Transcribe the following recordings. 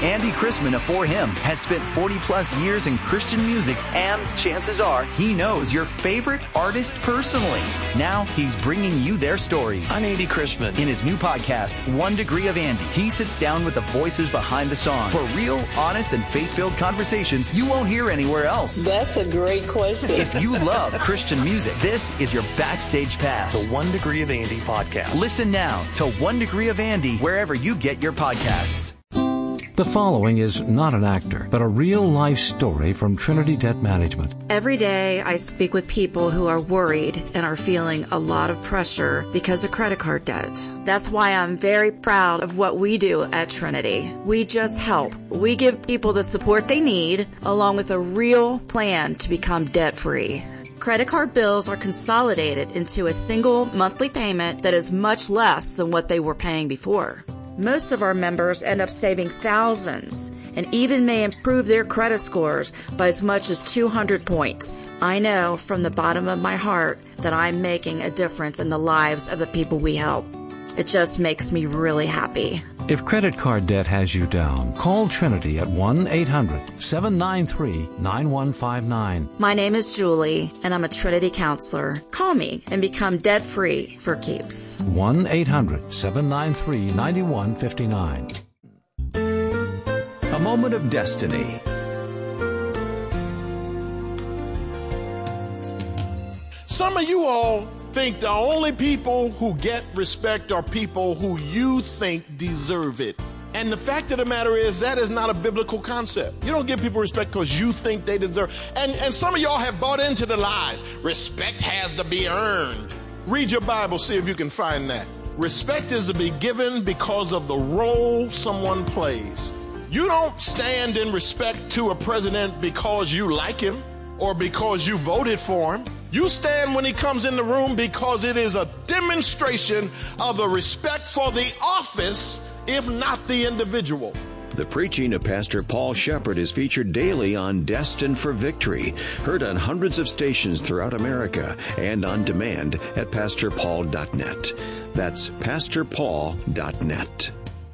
Andy Chrisman of For Him has spent 40-plus years in Christian music, and chances are he knows your favorite artist personally. Now he's bringing you their stories. I'm Andy Chrisman. In his new podcast, 1 Degree of Andy, he sits down with the voices behind the songs for real, honest, and faith-filled conversations you won't hear anywhere else. That's a great question. If you love Christian music, this is your backstage pass. The 1 Degree of Andy podcast. Listen now to 1 Degree of Andy wherever you get your podcasts. The following is not an actor, but a real-life story from Trinity Debt Management. Every day I speak with people who are worried and are feeling a lot of pressure because of credit card debt. That's why I'm very proud of what we do at Trinity. We just help. We give people the support they need, along with a real plan to become debt-free. Credit card bills are consolidated into a single monthly payment that is much less than what they were paying before. Most of our members end up saving thousands and even may improve their credit scores by as much as 200 points. I know from the bottom of my heart that I'm making a difference in the lives of the people we help. It just makes me really happy. If credit card debt has you down, call Trinity at 1-800-793-9159. My name is Julie, and I'm a Trinity counselor. Call me and become debt-free for keeps. 1-800-793-9159. A moment of destiny. Some of you all think the only people who get respect are people who you think deserve it. And the fact of the matter is that is not a biblical concept. You don't give people respect because you think they deserve. And some of y'all have bought into the lies. Respect has to be earned. Read your Bible, see if you can find that. Respect is to be given because of the role someone plays. You don't stand in respect to a president because you like him or because you voted for him. You stand when he comes in the room because it is a demonstration of a respect for the office, if not the individual. The preaching of Pastor Paul Shepard is featured daily on Destined for Victory, heard on hundreds of stations throughout America and on demand at pastorpaul.net. That's pastorpaul.net.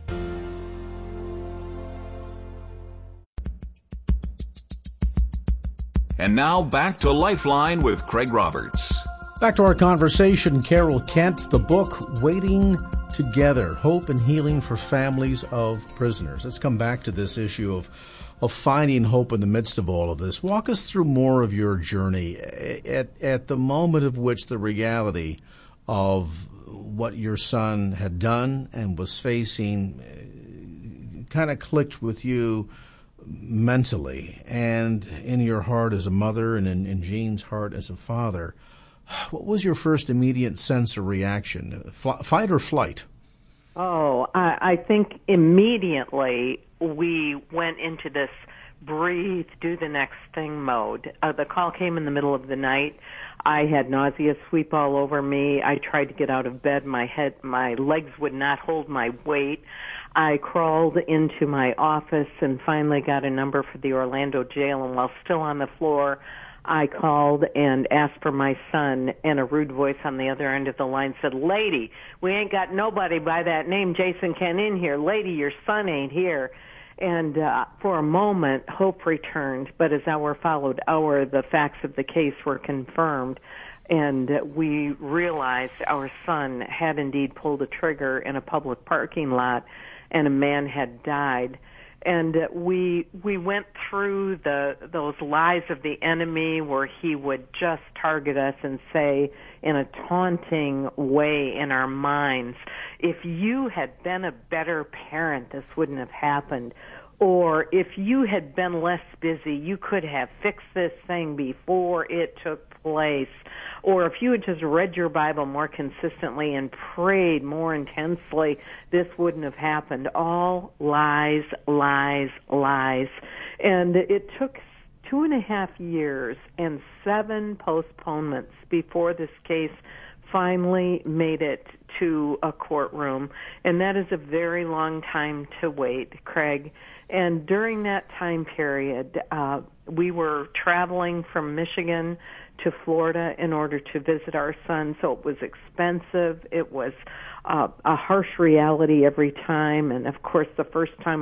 And now back to Lifeline with Craig Roberts. Back to our conversation, Carol Kent, the book Waiting Together, Hope and Healing for Families of Prisoners. Let's come back to this issue of finding hope in the midst of all of this. Walk us through more of your journey at the moment of which the reality of what your son had done and was facing kind of clicked with you mentally and in your heart as a mother and in Gene's heart as a father. What was your first immediate sense or reaction? Fight or flight? Oh, I think immediately we went into this breathe, do the next thing mode. The call came in the middle of the night. I had nausea sweep all over me. I tried to get out of bed. My legs would not hold my weight. I crawled into my office and finally got a number for the Orlando jail, and while still on the floor, I called and asked for my son, and a rude voice on the other end of the line said, "Lady, we ain't got nobody by that name Jason Kent in here. Lady, your son ain't here." And for a moment, hope returned, but as hour followed hour, the facts of the case were confirmed, and we realized our son had indeed pulled a trigger in a public parking lot, and a man had died. And we went through those lies of the enemy where he would just target us and say in a taunting way in our minds, if you had been a better parent, this wouldn't have happened. Or if you had been less busy, you could have fixed this thing before it took place. Or if you had just read your Bible more consistently and prayed more intensely, this wouldn't have happened. All lies, lies, lies. And it took 2.5 years and 7 postponements before this case finally made it to a courtroom. And that is a very long time to wait, Craig. And during that time period, we were traveling from Michigan to Florida in order to visit our son, so it was expensive. It was a harsh reality every time, and of course the first time